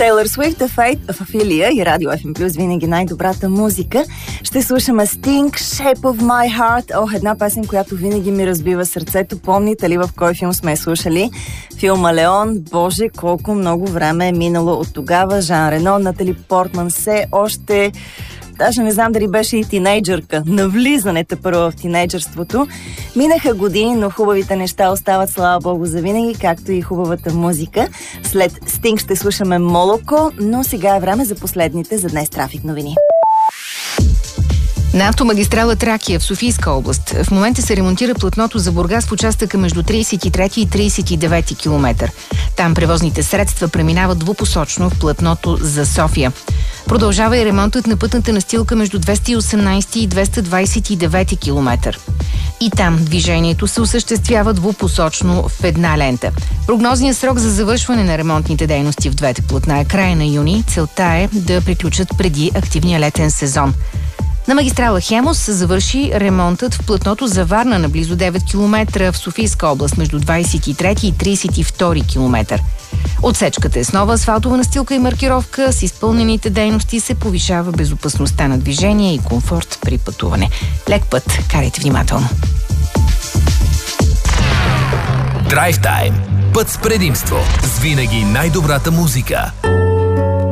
Тейлър Суифт, в Афилия и Радио FM Плюс винаги най-добрата музика. Ще слушаме Sting, Shape of My Heart. Една песен, която винаги ми разбива сърцето. Помните ли в кой филм сме слушали? Филма Леон. Боже, колко много време е минало от тогава. Жан Рено, Натали Портман все още... Даже не знам дали беше и тинейджърка. Навлизането първо в тинейджърството. Минаха години, но хубавите неща остават, слава Богу, завинаги, както и хубавата музика. След Sting ще слушаме Молоко, но сега е време за последните за днес трафик новини. На автомагистрала Тракия в Софийска област в момента се ремонтира платното за Бургас в участъка между 33 и 39 км. Там превозните средства преминават двупосочно в платното за София. Продължава и ремонтът на пътната настилка между 218 и 229 км. И там движението се осъществява двупосочно в една лента. Прогнозният срок за завършване на ремонтните дейности в двете платна е края на юни. Целта е да приключат преди активния летен сезон. На магистрала Хемус завърши ремонтът в платното за Варна на близо 9 км в Софийска област между 23 и 32 км. Отсечката е с нова асфалтова настилка и маркировка. С изпълнените дейности се повишава безопасността на движение и комфорт при пътуване. Лек път, карайте внимателно. Драйв тайм. Път с предимство. С винаги най-добрата музика.